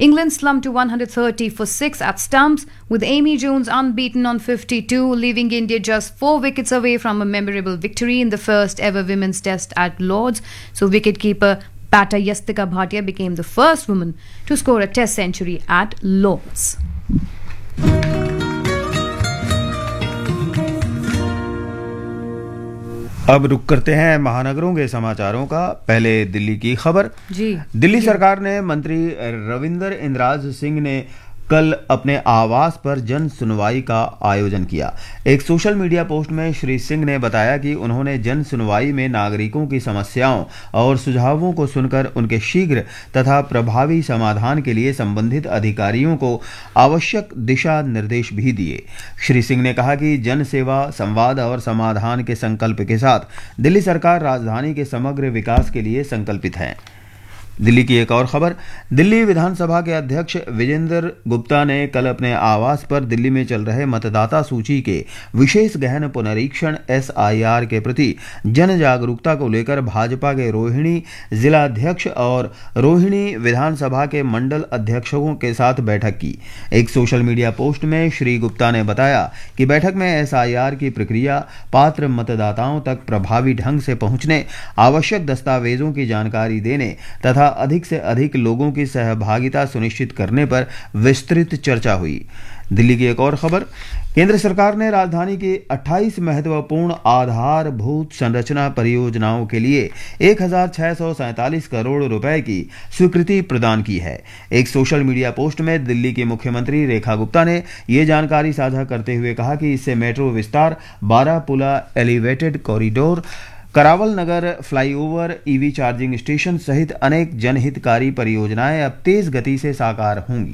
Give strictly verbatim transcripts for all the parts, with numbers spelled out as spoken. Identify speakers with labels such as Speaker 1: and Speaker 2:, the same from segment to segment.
Speaker 1: England slumped to one hundred thirty for six at stumps, with Amy Jones unbeaten on fifty-two, leaving India just four wickets away from a memorable victory in the first ever women's test at Lord's. So wicketkeeper batter Yastika Bhatia became the first woman to score a test century at Lord's.
Speaker 2: अब रुक करते हैं महानगरों के समाचारों का। पहले दिल्ली की खबर।
Speaker 1: जी
Speaker 2: दिल्ली सरकार ने मंत्री रविंदर इंद्राज सिंह ने कल अपने आवास पर जन सुनवाई का आयोजन किया। एक सोशल मीडिया पोस्ट में श्री सिंह ने बताया कि उन्होंने जन सुनवाई में नागरिकों की समस्याओं और सुझावों को सुनकर उनके शीघ्र तथा प्रभावी समाधान के लिए संबंधित अधिकारियों को आवश्यक दिशा निर्देश भी दिए। श्री सिंह ने कहा कि जन सेवा, संवाद और समाधान के संकल्प के साथ दिल्ली सरकार राजधानी के समग्र विकास के लिए संकल्पित है। दिल्ली की एक और खबर। दिल्ली विधानसभा के अध्यक्ष विजेंद्र गुप्ता ने कल अपने आवास पर दिल्ली में चल रहे मतदाता सूची के विशेष गहन पुनरीक्षण एस आई आर के प्रति जन जागरूकता को लेकर भाजपा के रोहिणी जिलाध्यक्ष और रोहिणी विधानसभा के मंडल अध्यक्षों के साथ बैठक की। एक सोशल मीडिया पोस्ट में श्री गुप्ता ने बताया कि बैठक में एस आई आर की प्रक्रिया, पात्र मतदाताओं तक प्रभावी ढंग से पहुंचने, आवश्यक दस्तावेजों की जानकारी देने तथा अधिक से अधिक लोगों की सहभागिता सुनिश्चित करने पर विस्तृत चर्चा हुई। दिल्ली की एक और खबर। केंद्र सरकार ने राजधानी की अट्ठाईस महत्वपूर्ण आधारभूत संरचना परियोजनाओं के लिए एक हजार छह सौ सैंतालीस करोड़ रुपए की स्वीकृति प्रदान की है। एक सोशल मीडिया पोस्ट में दिल्ली की मुख्यमंत्री रेखा गुप्ता ने ये जानकारी साझा करते हुए कहा कि इससे मेट्रो विस्तार, बारापुला एलिवेटेड कॉरिडोर, करावल नगर फ्लाईओवर, ईवी चार्जिंग स्टेशन सहित अनेक जनहितकारी परियोजनाएं अब तेज गति से साकार होंगी।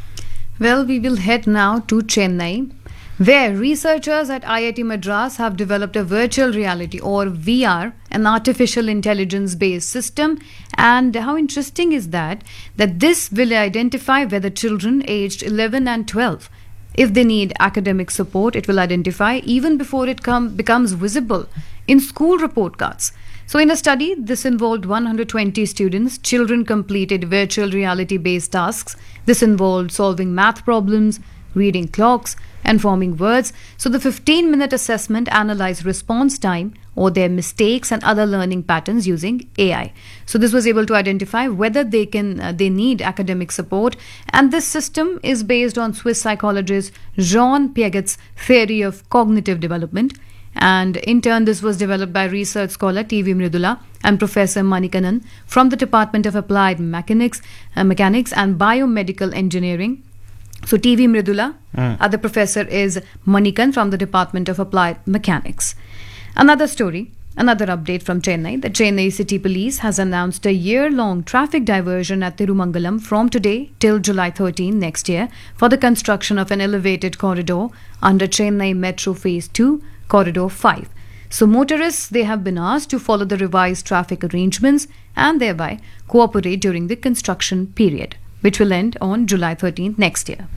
Speaker 1: Well, we will head now to Chennai, where researchers at I I T Madras have developed a virtual reality or V R, an artificial intelligence based system. And how interesting is that that this will identify whether children aged eleven and twelve, if they need academic support, it will identify even before it come, becomes visible in school report cards. So in a study, this involved one hundred twenty students. Children completed virtual reality based tasks. This involved solving math problems, reading clocks, and forming words. So the fifteen minute assessment analyzed response time or their mistakes and other learning patterns using A I. So this was able to identify whether they can uh, they need academic support. And this system is based on Swiss psychologist Jean Piaget's theory of cognitive development. And in turn, this was developed by research scholar T V Mridula and Professor Manikanan from the Department of Applied Mechanics, uh, Mechanics and Biomedical Engineering. So T V Mridula, mm. other professor is Manikan from the Department of Applied Mechanics. Another story, another update from Chennai. The Chennai City Police has announced a year-long traffic diversion at Tirumangalam from today till July thirteenth next year for the construction of an elevated corridor under Chennai Metro Phase two, Corridor five. So motorists, they have been asked to follow the revised traffic arrangements and thereby cooperate during the construction period, which will end on July thirteenth next year.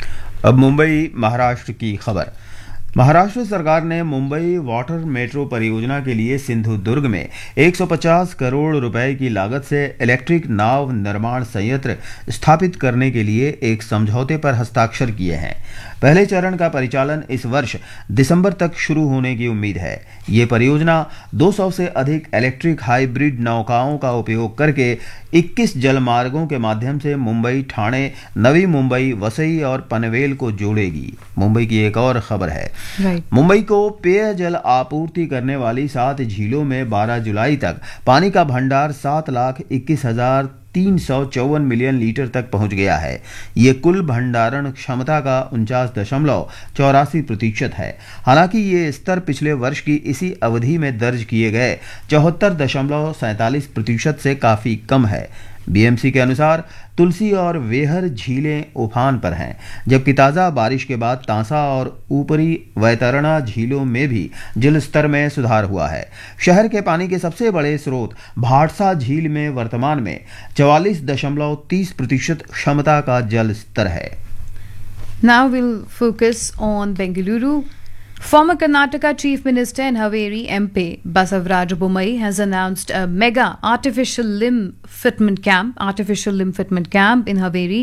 Speaker 2: अब मुंबई महाराष्ट्र की खबर। महाराष्ट्र सरकार ने Mumbai water metro परियोजना के लिए सिंधु दुर्ग में एक सौ पचास करोड़ रुपए की लागत से इलेक्ट्रिक नाव निर्माण संयंत्र स्थापित करने के लिए एक समझौते पर हस्ताक्षर किए हैं। पहले चरण का परिचालन इस वर्ष दिसंबर तक शुरू होने की उम्मीद है। ये परियोजना दो सौ से अधिक इलेक्ट्रिक हाइब्रिड नौकाओं का उपयोग करके इक्कीस जलमार्गों के माध्यम से मुंबई, ठाणे, नवी मुंबई, वसई और पनवेल को जोड़ेगी। मुंबई की एक और खबर है। right. मुंबई को पेयजल आपूर्ति करने वाली सात झीलों में बारह जुलाई तक पानी का भंडार सात लाख इक्कीस हजार तीन सौ चौवन मिलियन लीटर तक पहुंच गया है। ये कुल भंडारण क्षमता का उनचास दशमलव चौरासी प्रतिशत है। हालांकि ये स्तर पिछले वर्ष की इसी अवधि में दर्ज किए गए चौहत्तर दशमलव सैंतालीस प्रतिशत से काफी कम है। बीएमसी के अनुसार तुलसी और वेहर झीलें उफान पर हैं, जबकि ताज़ा बारिश के बाद तांसा और ऊपरी वैतरणा झीलों में भी जल स्तर में सुधार हुआ है। शहर के पानी के सबसे बड़े स्रोत भाटसा झील में वर्तमान में चवालीस दशमलव तीस प्रतिशत क्षमता का जल स्तर है।
Speaker 1: Now we'll focus on Bengaluru. Former Karnataka Chief Minister and Haveri M P Basavaraj Bommai has announced a mega artificial limb fitment camp, artificial limb fitment camp in Haveri